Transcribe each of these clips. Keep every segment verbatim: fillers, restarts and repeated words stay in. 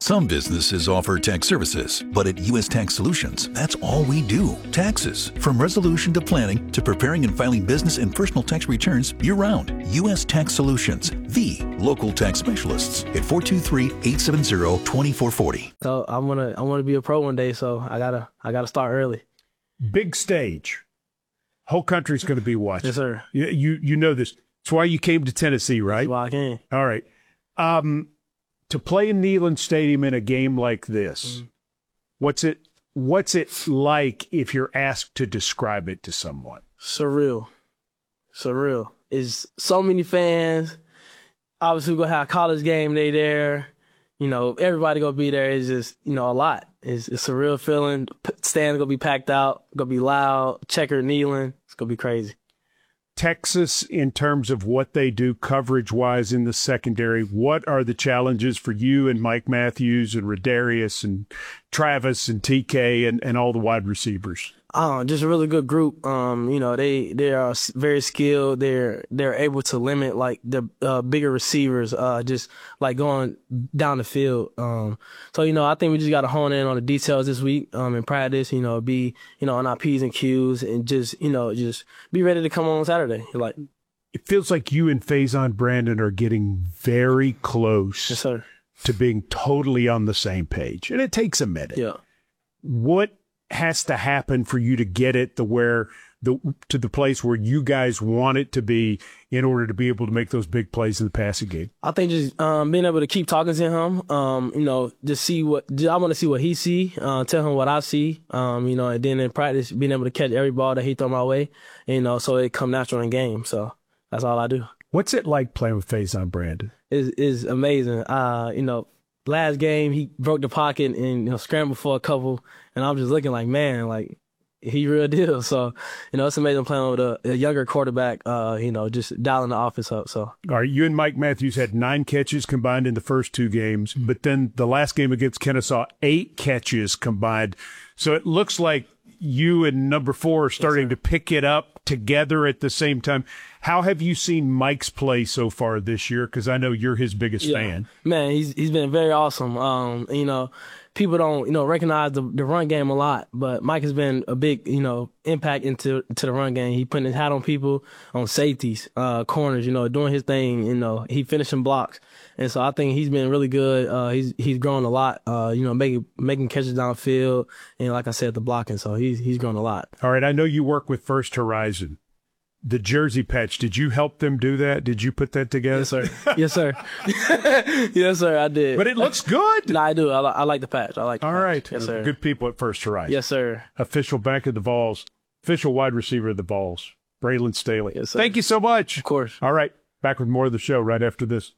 Some businesses offer tax services, but at U S Tax Solutions, that's all we do. Taxes. From resolution to planning to preparing and filing business and personal tax returns year-round. U S Tax Solutions, the local tax specialists at four two three, eight seven zero, two four four zero. So I want to I want to be a pro one day, so I gotta I gotta start early. Big stage. Whole country's going to be watching. Yes, sir. You, you you know this. That's why you came to Tennessee, right? That's why I came. All right. Um, to play in Neyland Stadium in a game like this, mm-hmm. what's it what's it like if you're asked to describe it to someone? Surreal. Surreal. It's so many fans. Obviously, we're going to have a college game day there. You know, everybody going to be there. It's just, you know, a lot. It's, it's a real feeling. Stands going to be packed out. Going to be loud. Checker Neyland. It's going to be crazy. Texas, in terms of what they do coverage-wise in the secondary, what are the challenges for you and Mike Matthews and Rodarius and Travis and T K and, and all the wide receivers? Oh, just a really good group. Um, you know, they they are very skilled. They're they're able to limit like the uh, bigger receivers, uh, just like going down the field. Um, so you know, I think we just got to hone in on the details this week. Um, in practice, you know, be you know on our P's and Q's and just you know just be ready to come on Saturday. Like it feels like you and Faison Brandon are getting very close. Yes, sir. To being totally on the same page, and it takes a minute. Yeah. What has to happen for you to get it to where the to the place where you guys want it to be in order to be able to make those big plays in the passing game? I think just um, being able to keep talking to him, um, you know, just see what I want to see what he see, uh, tell him what I see, um, you know, and then in practice being able to catch every ball that he throw my way, you know, so it come natural in game. So that's all I do. What's it like playing with Faison Brandon? Is is amazing. Uh, you know. Last game, he broke the pocket and you know, scrambled for a couple, and I'm just looking like, man, like, he real deal. So, you know, it's amazing playing with a, a younger quarterback, uh, you know, just dialing the offense up. So, all right, you and Mike Matthews had nine catches combined in the first two games, but then the last game against Kennesaw, eight catches combined. So it looks like you and number four are starting yes, to pick it up together at the same time. How have you seen Mike's play so far this year? Because I know you're his biggest yeah. fan. Man, he's he's been very awesome. Um, you know, people don't you know recognize the, the run game a lot, but Mike has been a big you know impact into to the run game. He putting his hat on people, on safeties, uh, corners. You know, doing his thing. You know, he finishing blocks, and so I think he's been really good. Uh, he's he's grown a lot. Uh, you know, making making catches downfield, and like I said, the blocking. So he's he's grown a lot. All right, I know you work with First Horizon. The jersey patch, did you help them do that? Did you put that together? Yes, sir. Yes, sir. Yes, sir, I did. But it looks good. No, I do. I, li- I like the patch. I like the All patch. right. Yes, sir. Good people at First Horizon. Yes, sir. Official back of the Vols, official wide receiver of the Vols, Braylon Staley. Yes, sir. Thank you so much. Of course. All right. Back with more of the show right after this.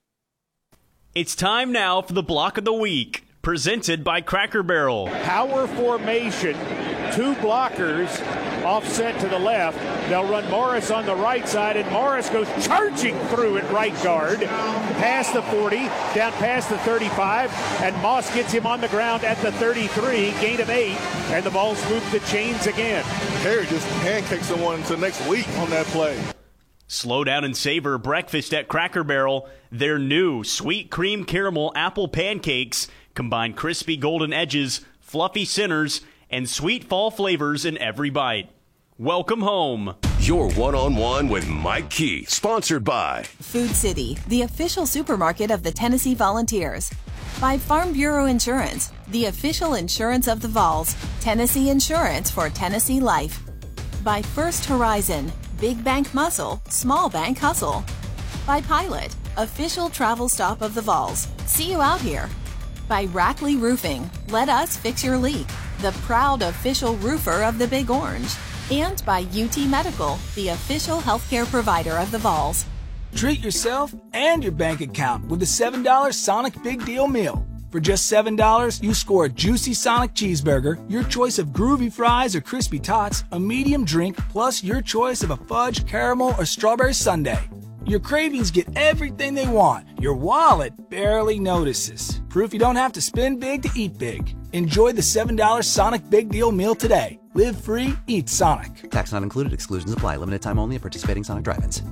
It's time now for the Block of the Week, presented by Cracker Barrel. Power formation, two blockers offset to the left. They'll run Morris on the right side, and Morris goes charging through at right guard, past the forty, down past the thirty-five, and Moss gets him on the ground at the thirty-three, gain of eight, and the Vols move the chains again. Harry just pancakes someone until next week on that play. Slow down and savor breakfast at Cracker Barrel. Their new sweet cream caramel apple pancakes combine crispy golden edges, fluffy centers, and sweet fall flavors in every bite. Welcome home. Your one-on-one with Mike Key, sponsored by Food City, the official supermarket of the Tennessee Volunteers. By Farm Bureau Insurance, the official insurance of the Vols. Tennessee Insurance for Tennessee Life. By First Horizon, big bank muscle, small bank hustle. By Pilot, official travel stop of the Vols. See you out here. By Rackley Roofing, let us fix your leak. The proud official roofer of the Big Orange. And by U T Medical, the official healthcare provider of the Vols. Treat yourself and your bank account with a seven dollar Sonic Big Deal Meal. For just seven dollars, you score a juicy Sonic cheeseburger, your choice of groovy fries or crispy tots, a medium drink, plus your choice of a fudge, caramel, or strawberry sundae. Your cravings get everything they want. Your wallet barely notices. Proof you don't have to spend big to eat big. Enjoy the seven dollar Sonic Big Deal Meal today. Live free, eat Sonic. Tax not included. Exclusions apply. Limited time only at participating Sonic drive-ins.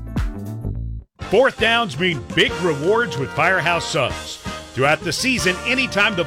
Fourth downs mean big rewards with Firehouse Subs. Throughout the season, anytime the